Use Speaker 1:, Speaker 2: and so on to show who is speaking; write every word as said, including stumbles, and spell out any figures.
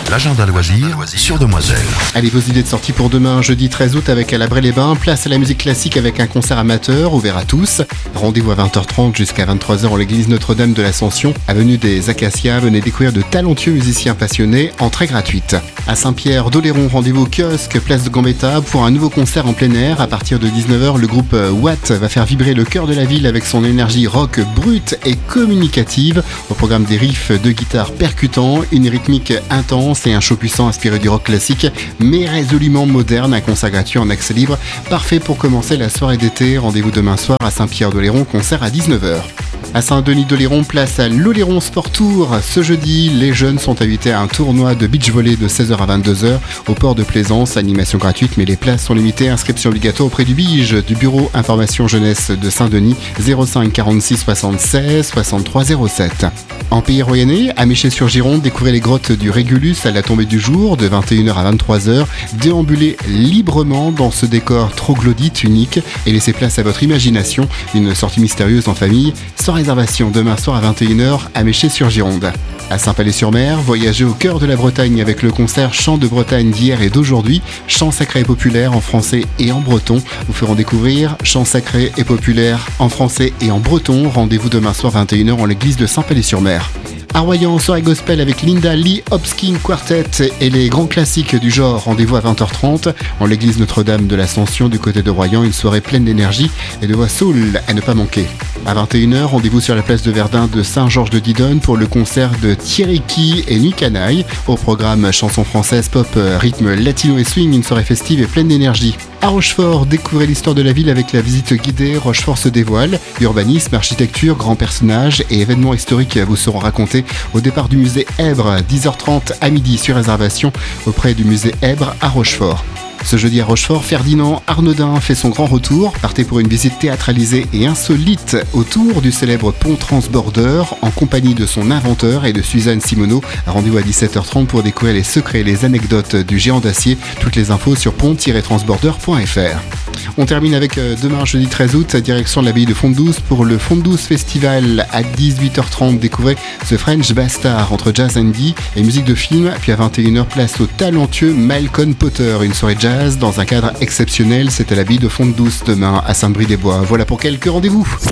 Speaker 1: L'agenda loisir sur Demoiselle.
Speaker 2: Allez, vos idées de sortie pour demain, jeudi treize août avec à la Bray-les-Bains. Place à la musique classique avec un concert amateur ouvert à tous. Rendez-vous à vingt heures trente jusqu'à vingt-trois heures en l'église Notre-Dame de l'Ascension, avenue des Acacias. Venez découvrir de talentueux musiciens passionnés, entrée gratuite. À Saint-Pierre-d'Oléron, rendez-vous au kiosque, place de Gambetta pour un nouveau concert en plein air. À partir de dix-neuf heures, le groupe Watt va faire vibrer le cœur de la ville avec son énergie rock brute et communicative. Au programme des riffs de guitare percutants, une rythmique intense et un show puissant inspiré du rock classique, mais résolument moderne. Un concert gratuit en accès libre, parfait pour commencer la soirée d'été. Rendez-vous demain soir à Saint-Pierre-d'Oléron, concert à dix-neuf heures. À Saint-Denis-d'Oléron, place à l'Oléron Sport Tour. Ce jeudi, les jeunes sont invités à un tournoi de beach volley de seize heures à vingt-deux heures au port de Plaisance. Animation gratuite, mais les places sont limitées. Inscription obligatoire auprès du B I G, du Bureau Information Jeunesse de Saint-Denis, zéro cinq quarante-six soixante-seize soixante-trois zéro sept. En Pays Royannais, à Méchet-sur-Gironde, découvrez les grottes du Régulus à la tombée du jour de vingt et une heures à vingt-trois heures. Déambulez librement dans ce décor troglodyte unique et laissez place à votre imagination. Une sortie mystérieuse en famille, sans réservation, demain soir à vingt et une heures à Méchet-sur-Gironde. À Saint-Palais-sur-Mer, voyagez au cœur de la Bretagne avec le concert Chants de Bretagne d'hier et d'aujourd'hui. Chants sacrés et populaires en français et en breton. Vous ferons découvrir Chants sacrés et populaires en français et en breton. Rendez-vous demain soir vingt et une heures en l'église de Saint-Palais-sur-Mer. À Royan, soirée gospel avec Linda Lee Hopkins Quartet et les grands classiques du genre. Rendez-vous à vingt heures trente en l'église Notre-Dame de l'Ascension du côté de Royan. Une soirée pleine d'énergie et de voix soul à ne pas manquer. À vingt et une heures, rendez-vous sur la place de Verdun de Saint-Georges-de-Didonne pour le concert de Thierry Key et Nuit Canaille. Au programme chansons françaises, pop, rythme latino et swing, une soirée festive et pleine d'énergie. À Rochefort, découvrez l'histoire de la ville avec la visite guidée Rochefort se dévoile. Urbanisme, architecture, grands personnages et événements historiques vous seront racontés au départ du musée Èbre, dix heures trente à midi sur réservation auprès du musée Èbre à Rochefort. Ce jeudi à Rochefort, Ferdinand Arnaudin fait son grand retour. Partez pour une visite théâtralisée et insolite autour du célèbre pont Transborder en compagnie de son inventeur et de Suzanne Simoneau. Rendez-vous à dix-sept heures trente pour découvrir les secrets et les anecdotes du géant d'acier. Toutes les infos sur pont tiret transborder point f r. On termine avec demain, jeudi treize août, direction de l'abbaye de Fontdouce pour le Fontdouce Festival à dix-huit heures trente. Découvrez The French Bastard entre jazz indie et musique de film. Puis à vingt et une heures, place au talentueux Malcolm Potter. Une soirée jazz dans un cadre exceptionnel. C'est à l'abbaye de Fontdouce demain à Saint-Brie-des-Bois. Voilà pour quelques rendez-vous.